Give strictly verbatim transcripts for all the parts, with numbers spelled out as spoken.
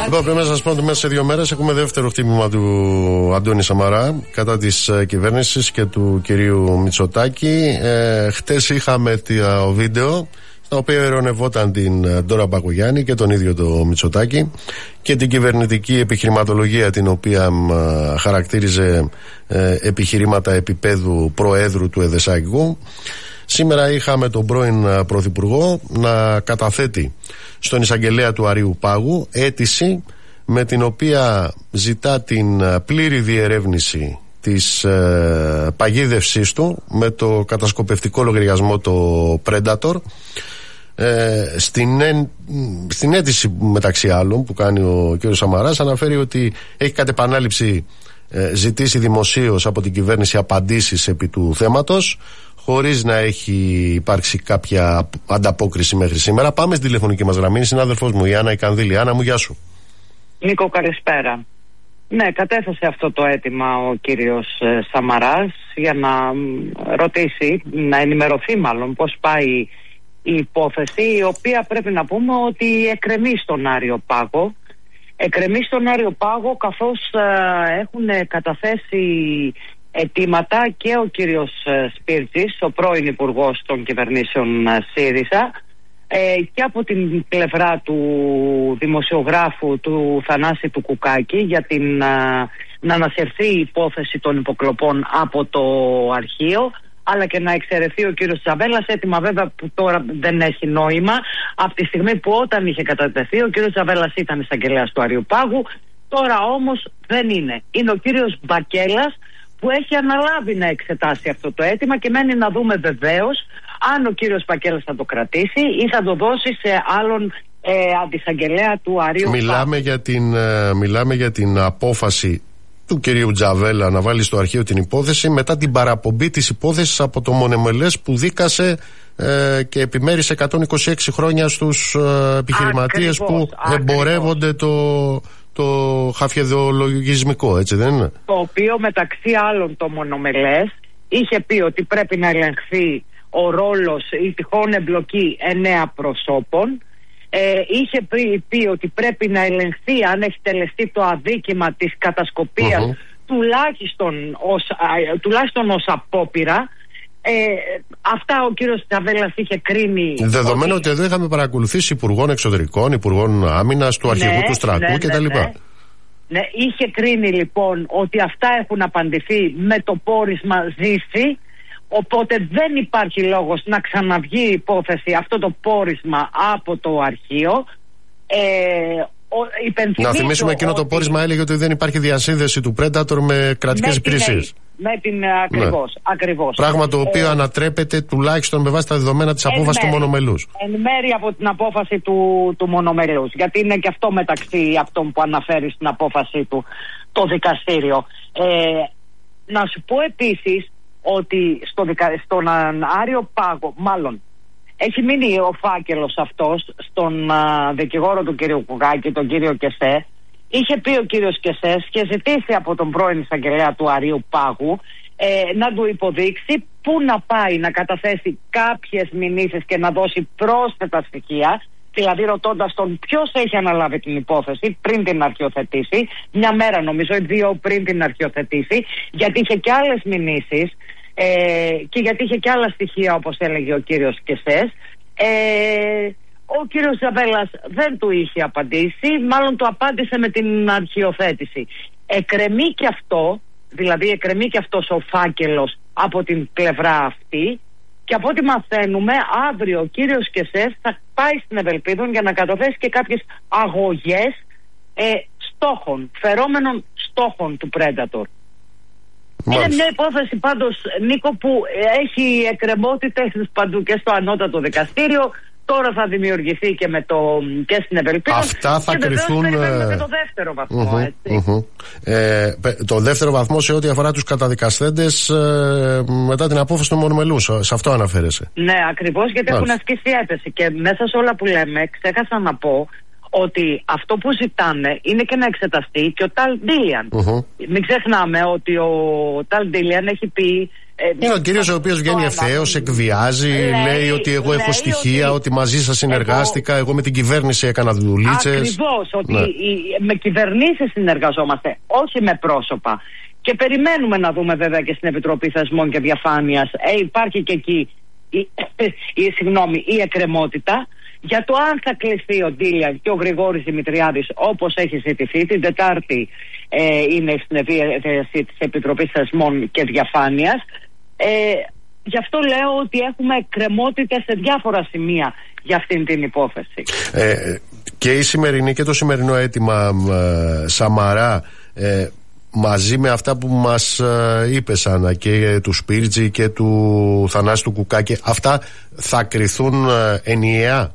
Λοιπόν, πρέπει να σας πω ότι μέσα σε δύο μέρες έχουμε δεύτερο χτύπημα του Αντώνη Σαμαρά κατά της uh, κυβέρνησης και του κυρίου Μητσοτάκη. Ε, χτες είχαμε το βίντεο στα οποία ειρωνευόταν την Ντόρα Μπακογιάννη και τον ίδιο το Μητσοτάκη και την κυβερνητική επιχειρηματολογία την οποία uh, χαρακτήριζε uh, επιχειρήματα επίπεδου προέδρου του ΕΔΕΣΑΚ. Σήμερα είχαμε τον πρώην Πρωθυπουργό να καταθέτει στον εισαγγελέα του Αρείου Πάγου αίτηση με την οποία ζητά την πλήρη διερεύνηση της ε, παγίδευσής του με το κατασκοπευτικό λογαριασμό το Predator. Ε, στην, ε, στην αίτηση μεταξύ άλλων που κάνει ο κ. Σαμαράς αναφέρει ότι έχει κατ' επανάληψη ε, ζητήσει δημοσίως από την κυβέρνηση απαντήσεις επί του θέματος, χωρίς να έχει υπάρξει κάποια ανταπόκριση μέχρι σήμερα. Πάμε στην τηλεφωνική μας γραμμή. Είναι συνάδελφός μου η Άννα η Κανδύλη. Άννα μου, γεια σου. Νίκο, καλησπέρα. Ναι, κατέθεσε αυτό το αίτημα ο κύριος ε, Σαμαράς για να ρωτήσει, να ενημερωθεί μάλλον πώς πάει η υπόθεση, η οποία πρέπει να πούμε ότι εκκρεμεί στον Άριο Πάγο. Εκκρεμεί στον Άριο Πάγο καθώς ε, έχουν καταθέσει αιτήματα και ο κύριος Σπίρτζης, ο πρώην υπουργός των κυβερνήσεων ΣΥΡΙΖΑ, ε, και από την πλευρά του δημοσιογράφου του Θανάση του Κουκάκη για την, α, να ανασυρθεί η υπόθεση των υποκλοπών από το αρχείο, αλλά και να εξαιρεθεί ο κύριος Τζαβέλας, έτοιμα βέβαια που τώρα δεν έχει νόημα, από τη στιγμή που όταν είχε κατατεθεί ο κύριος Τζαβέλας ήταν εισαγγελέας του Αρείου Πάγου, τώρα όμως δεν είναι. Είναι ο κύριος Μπακέλας που έχει αναλάβει να εξετάσει αυτό το αίτημα και μένει να δούμε βεβαίως αν ο κύριος Μπακέλας θα το κρατήσει ή θα το δώσει σε άλλον ε, αντισαγγελέα του Αρείου. Μιλάμε για, την, ε, μιλάμε για την απόφαση του κυρίου Τζαβέλα να βάλει στο αρχείο την υπόθεση μετά την παραπομπή της υπόθεσης από το Μονεμελές που δίκασε ε, και επιμέρισε εκατόν είκοσι έξι χρόνια στους ε, επιχειρηματίες που ακριβώς εμπορεύονται το... το χαφιεδολογισμικό, έτσι δεν είναι? Το οποίο μεταξύ άλλων το Μονομελές είχε πει ότι πρέπει να ελεγχθεί ο ρόλος, η τυχόν εμπλοκή εννέα προσώπων. Ε, είχε πει, πει ότι πρέπει να ελεγχθεί αν έχει τελεστεί το αδίκημα της κατασκοπίας uh-huh. τουλάχιστον, ως, α, τουλάχιστον ως απόπειρα. Ε, αυτά ο κύριος Τζαβέλας είχε κρίνει. Δεδομένου ότι... ότι εδώ είχαμε παρακολουθήσει υπουργών εξωτερικών, υπουργών άμυνας, του αρχηγού ναι, του στρατού ναι, κτλ. Ναι, ναι. ναι, είχε κρίνει λοιπόν ότι αυτά έχουν απαντηθεί με το πόρισμα Ζήση, οπότε δεν υπάρχει λόγος να ξαναβγεί η υπόθεση αυτό το πόρισμα από το αρχείο. Ε, ο, να θυμίσουμε εκείνο ότι... το πόρισμα έλεγε ότι δεν υπάρχει διασύνδεση του Predator με κρατικές υπηρεσίες. Με την ακριβώς, ναι. ακριβώς. Πράγμα το οποίο ε, ανατρέπεται τουλάχιστον με βάση τα δεδομένα της απόφασης του Μονομελούς. Εν μέρει από την απόφαση του, του Μονομελούς. Γιατί είναι και αυτό μεταξύ αυτών που αναφέρει στην απόφαση του το δικαστήριο. Ε, να σου πω επίσης ότι στο δικα, στον Άριο Πάγο, μάλλον έχει μείνει ο φάκελος αυτός στον α, δικηγόρο του κύριου Κουκάκη, τον κύριο Κεσέ. Είχε πει ο κύριος Κεσές και ζητήσει από τον πρώην εισαγγελέα του Αρείου Πάγου ε, να του υποδείξει πού να πάει να καταθέσει κάποιες μηνύσεις και να δώσει πρόσθετα στοιχεία, δηλαδή ρωτώντας τον ποιος έχει αναλάβει την υπόθεση πριν την αρχιοθετήσει, μια μέρα νομίζω ή δύο πριν την αρχιοθετήσει, γιατί είχε και άλλες μηνύσεις ε, και γιατί είχε και άλλα στοιχεία όπως έλεγε ο κύριος Κεσές. Ε, Ο κύριος Τζαβέλας δεν του είχε απαντήσει, μάλλον του απάντησε με την αρχιοθέτηση. Εκκρεμεί και αυτό, δηλαδή εκκρεμεί και αυτός ο φάκελος από την πλευρά αυτή, και από ό,τι μαθαίνουμε αύριο ο κύριος Κεσές θα πάει στην Ευελπίδων για να καταθέσει και κάποιες αγωγές ε, στόχων, φερόμενων στόχων του Predator. Μάλιστα. Είναι μια υπόθεση πάντως, Νίκο, που έχει εκκρεμότητες παντού και στο ανώτατο δικαστήριο. Τώρα θα δημιουργηθεί και, με το, και στην Ευελπίδα. Αυτά θα και κρυθούν. Και το δεύτερο βαθμό. Uh-huh, έτσι. Uh-huh. Ε, το δεύτερο βαθμό σε ό,τι αφορά τους καταδικασθέντες ε, μετά την απόφαση του Μονομελού. Σε αυτό αναφέρεσαι. Ναι, ακριβώς, γιατί Μάλιστα. έχουν ασκήσει έπεση. Και μέσα σε όλα που λέμε, ξέχασα να πω ότι αυτό που ζητάνε είναι και να εξεταστεί και ο Ταλ Ντίλιαν. Uh-huh. Μην ξεχνάμε ότι ο Ταλ Ντίλιαν έχει πει Είναι ο κύριος ο οποίος βγαίνει ευθέως, εκβιάζει, λέει, λέει ότι εγώ λέει έχω στοιχεία, ότι, ότι μαζί σας συνεργάστηκα, εγώ, εγώ με την κυβέρνηση έκανα δουλίτσες. Ακριβώς, ότι ναι. με κυβερνήσεις συνεργαζόμαστε, όχι με πρόσωπα. Και περιμένουμε να δούμε βέβαια και στην Επιτροπή Θεσμών και Διαφάνειας, ε, υπάρχει και εκεί η, η, συγγνώμη, η εκκρεμότητα για το αν θα κλειστεί ο Ντίλια και ο Γρηγόρης Δημητριάδης όπως έχει ζητηθεί. Την Τετάρτη ε, είναι στην ευίαση της Επιτροπής Θεσμών και Διαφάνειας. Ε, γι' αυτό λέω ότι έχουμε εκκρεμότητες σε διάφορα σημεία για αυτήν την υπόθεση. Ε, και η σημερινή και το σημερινό αίτημα ε, Σαμαρά, ε, μαζί με αυτά που μας ε, είπες, Άννα, και του Σπίρτζη και του Θανάση του Κουκάκη, αυτά θα κριθούν ε, ενιαία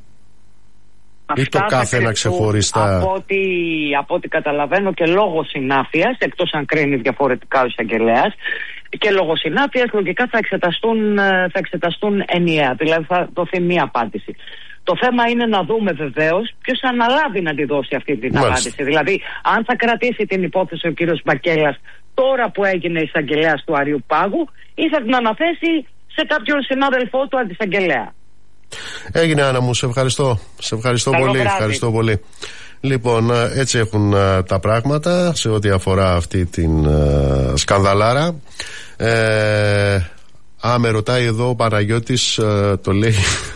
ή το κάθε ένα ξεχωριστά? Από ό,τι, από ό,τι καταλαβαίνω και λόγω συνάφειας, εκτός αν κρίνει διαφορετικά ο εισαγγελέας, και λόγω συνάφειας λογικά θα εξεταστούν, θα εξεταστούν ενιαία. Δηλαδή θα δοθεί μία απάντηση. Το θέμα είναι να δούμε βεβαίως ποιος αναλάβει να τη δώσει αυτή την Μάλιστα. απάντηση. Δηλαδή, αν θα κρατήσει την υπόθεση ο κύριος Μπακέλας τώρα που έγινε εισαγγελέας του Αριού Πάγου, ή θα την αναθέσει σε κάποιον συνάδελφό του αντισαγγελέα. Έγινε, Άννα μου, σε ευχαριστώ. Σε ευχαριστώ Καλό πολύ. βράδυ. Ευχαριστώ πολύ. Λοιπόν, έτσι έχουν uh, τα πράγματα σε ό,τι αφορά αυτή την uh, σκανδαλάρα. Ε, α, με ρωτάει εδώ ο Παναγιώτης, uh, το λέει.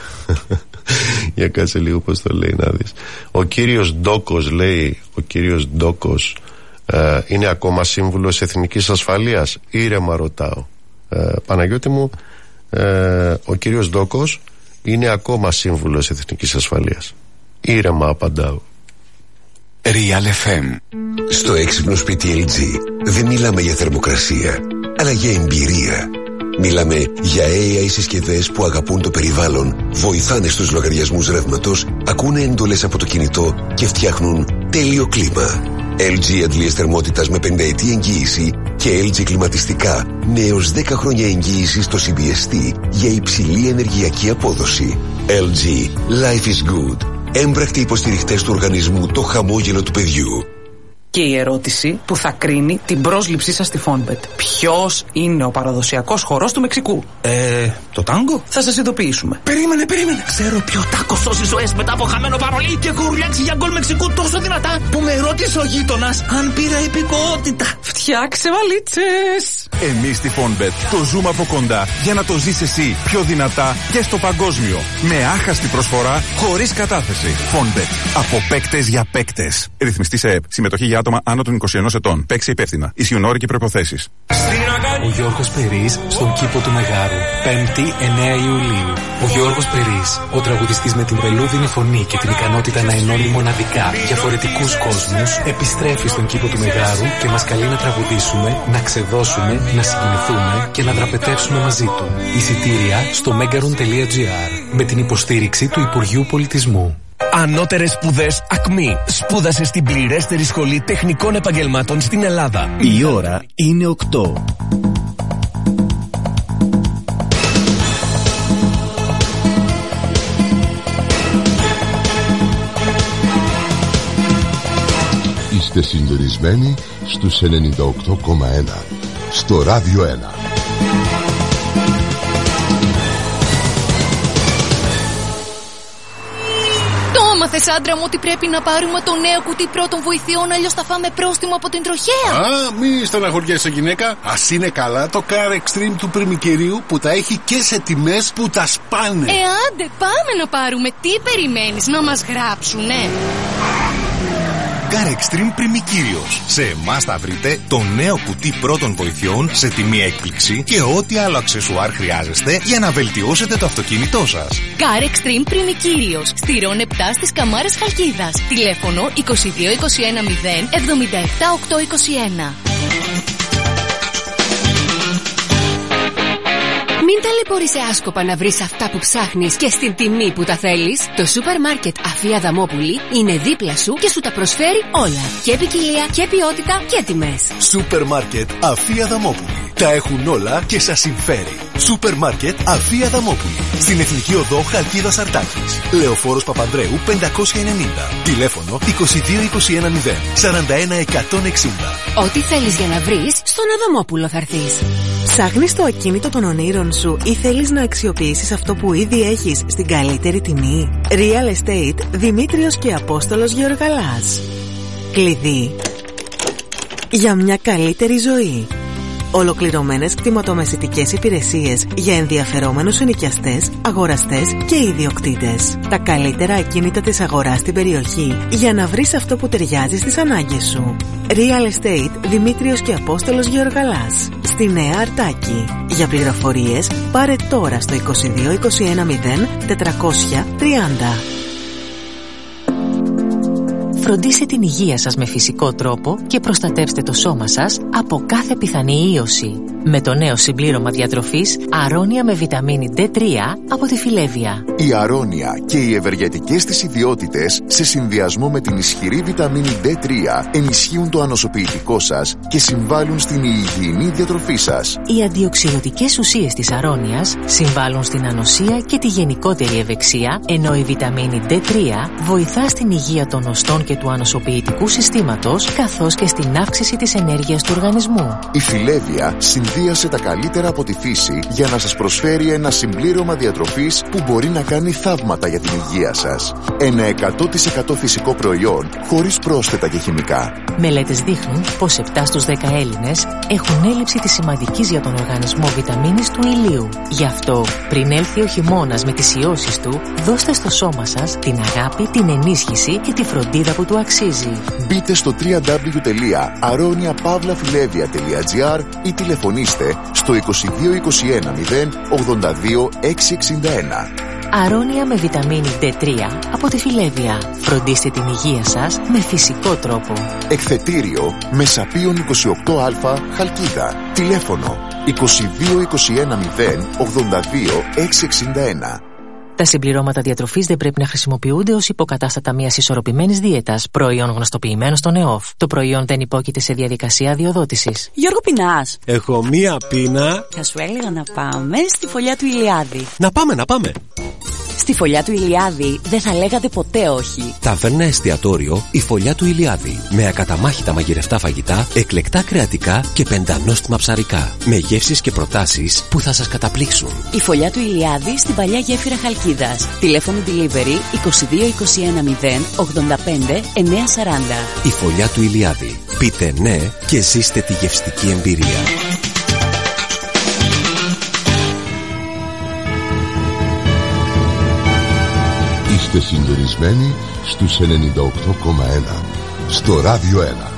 Για κάτσε λίγο πώς το λέει να δεις. Ο κύριος Ντόκος, λέει, ο κύριος Ντόκος uh, είναι ακόμα σύμβουλος Εθνικής Ασφαλείας? Ήρεμα ρωτάω. Uh, Παναγιώτη μου, uh, ο κύριος Ντόκος είναι ακόμα σύμβουλος Εθνικής Ασφαλείας. Ήρεμα απαντάω. Real εφ εμ. Στο έξυπνο σπίτι ελ τζι δεν μιλάμε για θερμοκρασία, αλλά για εμπειρία. Μιλάμε για έι άι συσκευές που αγαπούν το περιβάλλον, βοηθάνε στους λογαριασμούς ρεύματος, ακούνε εντολές από το κινητό και φτιάχνουν τέλειο κλίμα. ελ τζι αντλίες θερμότητας με πενταετή εγγύηση και ελ τζι κλιματιστικά με έως δέκα χρόνια εγγύηση στο σι μπι ες τι για υψηλή ενεργειακή απόδοση. ελ τζι. Life is good. Έμπρακτοι υποστηριχτές του οργανισμού Το Χαμόγελο του Παιδιού. Και η ερώτηση που θα κρίνει την πρόσληψή σας στη Fonbet. Ποιος είναι ο παραδοσιακός χορός του Μεξικού? Ε, το τάγκο? Θα σας ειδοποιήσουμε. Περίμενε, περίμενε. Ξέρω ποιο τάκο σώζει ζωές μετά από χαμένο παρολί και έχω ουρλιάξει για γκολ Μεξικού τόσο δυνατά που με ρώτησε ο γείτονας αν πήρα υπηκοότητα. Φτιάξε βαλίτσες. Εμείς στη Fonbet το ζούμε από κοντά για να το ζεις εσύ πιο δυνατά και στο παγκόσμιο. Με άχαστη προσφορά, χωρίς κατάθεση. Fonbet. Από παίκτες για παίκτες. Ρυθμιστή σε ΕΠ. Συμμετοχή για άτομα άνω των είκοσι ενός ετών. Παίξει υπεύθυνα. Ισχύουν όροι και προϋποθέσεις. Ο Γιώργος Περής στον κήπο του Μεγάρου. πέμπτη εννέα Ιουλίου. Ο Γιώργος Περής, ο τραγουδιστής με την βελούδινη φωνή και την ικανότητα να ενώνει μοναδικά διαφορετικούς κόσμους, επιστρέφει στον κήπο του Μεγάρου και μας καλεί να τραγουδήσουμε, να ξεδώσουμε, να συγκινηθούμε και να δραπετεύσουμε μαζί του. Εισιτήρια στο megaroon τελεία gr με την υποστήριξη του Υπουργείου Πολιτισμού. Ανώτερες σπουδές ΑΚΜΗ. Σπούδασε στην πληρέστερη σχολή τεχνικών επαγγελμάτων στην Ελλάδα. Η ώρα είναι οκτώ. Είστε συντονισμένοι στους ενενήντα οκτώ κόμμα ένα στο Ράδιο ένα. Μάθες, άντρα μου, ότι πρέπει να πάρουμε το νέο κουτί πρώτων βοηθειών, αλλιώς θα φάμε πρόστιμο από την τροχέα. Α, μη στεναχωριέσαι, γυναίκα. Ας είναι καλά το Car Extreme του πριμικερίου που τα έχει και σε τιμές που τα σπάνε. Ε, άντε, πάμε να πάρουμε. Τι περιμένεις, να μας γράψουνε? Car Extreme Πριμικύριος. Σε εμάς θα βρείτε το νέο κουτί πρώτων βοηθειών σε τιμή έκπληξη και ό,τι άλλο αξεσουάρ χρειάζεστε για να βελτιώσετε το αυτοκίνητό σας. Car Extreme Πριμικύριος. Στηρών επτά στις Καμάρες Χαλκίδας. Τηλέφωνο είκοσι δύο είκοσι ένα μηδέν εβδομήντα επτά οκτακόσια είκοσι ένα. Μην ταλαιπωρείσαι άσκοπα να βρεις αυτά που ψάχνεις και στην τιμή που τα θέλεις. Το σούπερ μάρκετ Αφία Δαμόπουλη είναι δίπλα σου και σου τα προσφέρει όλα. Και ποικιλία και ποιότητα και τιμές. Σούπερ μάρκετ Αφία Δαμόπουλη. Τα έχουν όλα και σας συμφέρει. Σούπερ μάρκετ Αφία Δαμόπουλη. Στην Εθνική Οδό Χαλκίδας Αρτάκης. Λεωφόρος Παπανδρέου πεντακόσια ενενήντα. Τηλέφωνο είκοσι δύο είκοσι ένα μηδέν σαράντα ένα εκατόν εξήντα. Ό,τι θέλεις για να βρεις, στον Αδαμόπουλο θα έρθεις. Ψάχνεις το ακίνητο των ονείρων σου ή θέλεις να αξιοποιήσεις αυτό που ήδη έχεις στην καλύτερη τιμή? Real Estate Δημήτριος και Απόστολος Γεωργαλάς. Κλειδί για μια καλύτερη ζωή. Ολοκληρωμένες κτηματομεσητικές υπηρεσίες για ενδιαφερόμενους ενοικιαστές, αγοραστές και ιδιοκτήτες. Τα καλύτερα ακίνητα της αγοράς στην περιοχή για να βρεις αυτό που ταιριάζει στις ανάγκες σου. Real Estate Δημήτριος και Απόστολος Γεωργαλάς, στη Νέα Αρτάκη. Για πληροφορίες πάρε τώρα στο είκοσι δύο είκοσι ένα μηδέν τετρακόσια τριάντα. Φροντίστε την υγεία σας με φυσικό τρόπο και προστατεύστε το σώμα σας από κάθε πιθανή ίωση. Με το νέο συμπλήρωμα διατροφής Αρώνια με βιταμίνη ντι τρία από τη Φιλέβια. Η Αρώνια και οι ευεργετικές της ιδιότητες σε συνδυασμό με την ισχυρή βιταμίνη ντι τρία ενισχύουν το ανοσοποιητικό σας και συμβάλλουν στην υγιεινή διατροφή σας. Οι αντιοξυδοτικές ουσίες της Αρώνιας συμβάλλουν στην ανοσία και τη γενικότερη ευεξία, ενώ η βιταμίνη ντι τρία βοηθά στην υγεία των οστών και του ανοσοποιητικού συστήματος, καθώς και στην αύξηση της ενέργειας του οργανισμού. Η Φιλέβια συνδύασε τα καλύτερα από τη φύση για να σας προσφέρει ένα συμπλήρωμα διατροφής που μπορεί να κάνει θαύματα για την υγεία σας. Ένα εκατό τοις εκατό φυσικό προϊόν χωρίς πρόσθετα και χημικά. Μελέτες δείχνουν πως επτά στους δέκα Έλληνες έχουν έλλειψη της σημαντικής για τον οργανισμό βιταμίνης του ηλίου. Γι' αυτό, πριν έλθει ο χειμώνας με τις ιώσεις του, δώστε στο σώμα σας την αγάπη, την ενίσχυση και τη φροντίδα που του αξίζει. Μπείτε στο double-u double-u double-u τελεία αρώνια παύλα φιλέβια τελεία τζι άρ ή τηλεφωνήστε στο είκοσι δύο είκοσι ένα μηδέν ογδόντα δύο εξακόσια εξήντα ένα. Αρώνια με βιταμίνη ντι τρία από τη Φιλέβια. Φροντίστε την υγεία σας με φυσικό τρόπο. Εκθετήριο Μεσαπίων είκοσι οκτώ α Χαλκίδα. Τηλέφωνο είκοσι δύο είκοσι ένα μηδέν ογδόντα δύο εξακόσια εξήντα ένα. Τα συμπληρώματα διατροφής δεν πρέπει να χρησιμοποιούνται ως υποκατάστατα μιας ισορροπημένης δίαιτας, προϊόν γνωστοποιημένο στον ΕΟΦ. Το προϊόν δεν υπόκειται σε διαδικασία αδειοδότησης. Γιώργο, πεινάς? Έχω μία πείνα. Θα σου έλεγα να πάμε στη φωλιά του Ηλιάδη. Να πάμε, να πάμε. Στη φωλιά του Ηλιάδη δεν θα λέγατε ποτέ όχι. Ταβέρνα εστιατόριο η Φωλιά του Ηλιάδη. Με ακαταμάχητα μαγειρευτά φαγητά, εκλεκτά κρεατικά και πεντανόστιμα ψαρικά. Με γεύσεις και προτάσεις που θα σας καταπλήξουν. Η Φωλιά του Ηλιάδη στην παλιά γέφυρα Χαλκίδας. Τηλέφωνο delivery είκοσι δύο είκοσι ένα μηδέν ογδόντα πέντε εννιακόσια σαράντα. Η Φωλιά του Ηλιάδη. Πείτε ναι και ζήστε τη γευστική εμπειρία. Είστε συντονισμένοι στους ενενήντα οκτώ κόμμα ένα στο Ράδιο ένα.